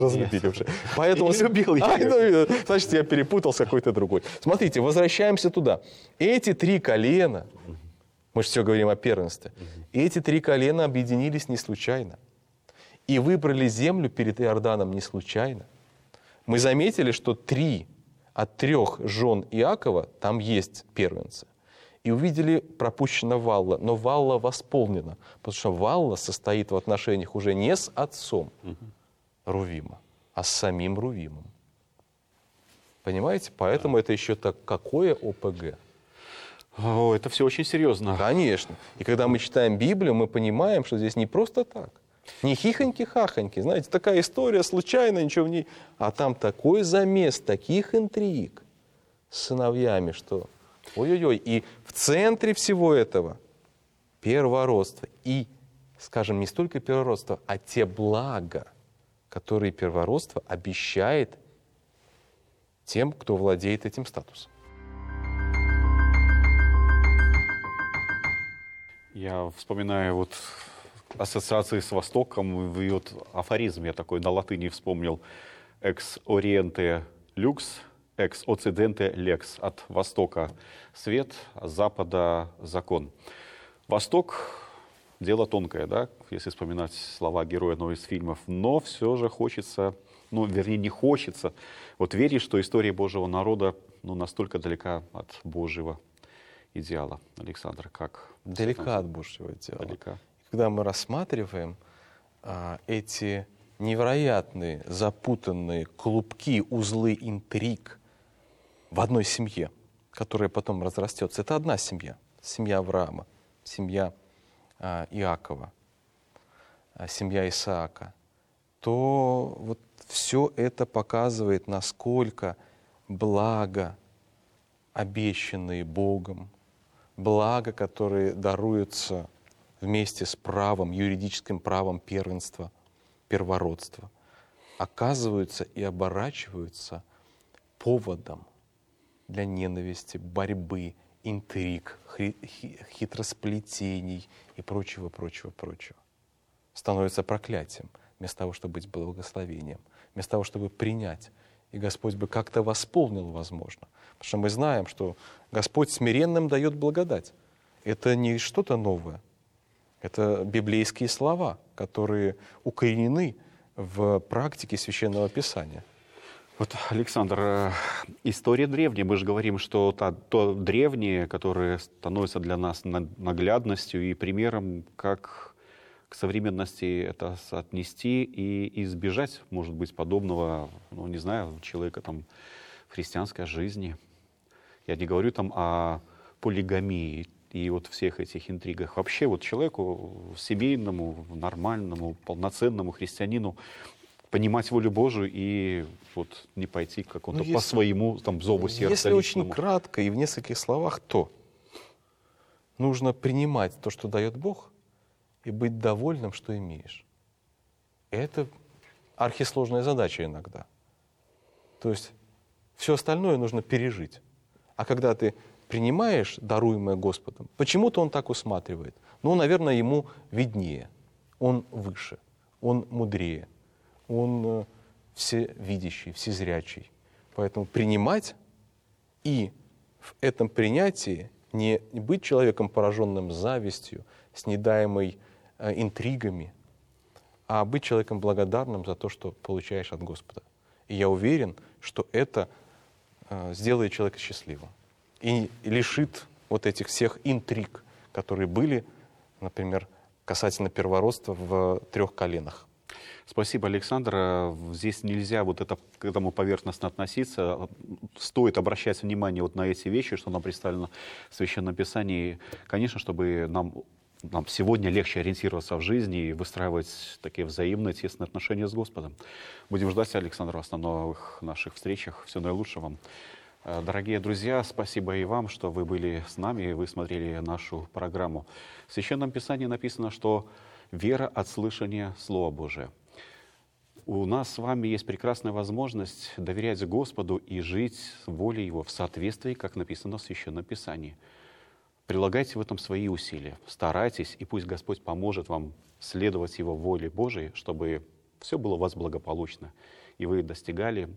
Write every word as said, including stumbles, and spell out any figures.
Разлюбили уже. Поэтому... Не любил я. А, ну, значит, я перепутал с какой-то другой. Смотрите, возвращаемся туда. Эти три колена, мы же все говорим о первенстве, эти три колена объединились не случайно. И выбрали землю перед Иорданом не случайно. Мы заметили, что три от трех жен Иакова, там есть первенцы. И увидели, пропущена Валла, но Валла восполнена, потому что Валла состоит в отношениях уже не с отцом Рувима, а с самим Рувимом. Понимаете? Поэтому это еще так, какое ОПГ? О, это все очень серьезно. Конечно. И когда мы читаем Библию, мы понимаем, что здесь не просто так. Не хихоньки-хахоньки, знаете, такая история, случайно, ничего в ней. А там такой замес, таких интриг с сыновьями, что... Ой-ой-ой. И в центре всего этого первородство. И, скажем, не столько первородство, а те блага, которые первородство обещает тем, кто владеет этим статусом. Я вспоминаю вот ассоциации с Востоком, и вот афоризм я такой на латыни вспомнил. Ex oriente lux, ex occidente lex. От Востока свет, от Запада закон. Восток — дело тонкое, да, если вспоминать слова героя одного из фильмов, но все же хочется, ну, вернее, не хочется, вот верить, что история Божьего народа, ну, настолько далека от Божьего идеала. Александр, как? Далека от Божьего идеала. Далека. Когда мы рассматриваем а, эти невероятные, запутанные клубки, узлы интриг в одной семье, которая потом разрастется, это одна семья, семья Авраама, семья а, Иакова, а, семья Исаака, то вот все это показывает, насколько благо, обещанные Богом, благо, которые даруются вместе с правом, юридическим правом первенства, первородства, оказываются и оборачиваются поводом для ненависти, борьбы, интриг, хитросплетений и прочего, прочего, прочего. Становится проклятием, вместо того, чтобы быть благословением, вместо того, чтобы принять. И Господь бы как-то восполнил, возможно. Потому что мы знаем, что Господь смиренным дает благодать. Это не что-то новое. Это библейские слова, которые укоренены в практике Священного Писания. Вот, Александр, история древняя. Мы же говорим, что та, то древнее, которое становится для нас наглядностью и примером, как к современности это соотнести и избежать, может быть, подобного, ну, не знаю, человека там в христианской жизни. Я не говорю там о полигамии и вот всех этих интригах. Вообще вот человеку семейному, нормальному, полноценному христианину понимать волю Божию и вот не пойти к какому-то ну, по своему там зову сердца. Если личному. Очень кратко и в нескольких словах, то нужно принимать то, что дает Бог, и быть довольным, что имеешь. Это архисложная задача иногда. То есть все остальное нужно пережить. А когда ты принимаешь даруемое Господом, почему-то Он так усматривает. Ну, наверное, Ему виднее. Он выше, Он мудрее, Он всевидящий, всезрячий. Поэтому принимать и в этом принятии не быть человеком, пораженным завистью, снедаемой э, интригами, а быть человеком благодарным за то, что получаешь от Господа. И я уверен, что это э, сделает человека счастливым и лишит вот этих всех интриг, которые были, например, касательно первородства в трех коленах. Спасибо, Александр. Здесь нельзя вот это к этому поверхностно относиться. Стоит обращать внимание вот на эти вещи, что нам представлено в Священном Писании. Конечно, чтобы нам, нам сегодня легче ориентироваться в жизни и выстраивать такие взаимные, тесные отношения с Господом. Будем ждать, Александр, вас на новых наших встречах. Всего наилучшего вам. Дорогие друзья, спасибо и вам, что вы были с нами и вы смотрели нашу программу. В Священном Писании написано, что вера от слышания Слова Божия. У нас с вами есть прекрасная возможность доверять Господу и жить волей Его в соответствии, как написано в Священном Писании. Прилагайте в этом свои усилия, старайтесь, и пусть Господь поможет вам следовать Его воле Божией, чтобы все было у вас благополучно, и вы достигали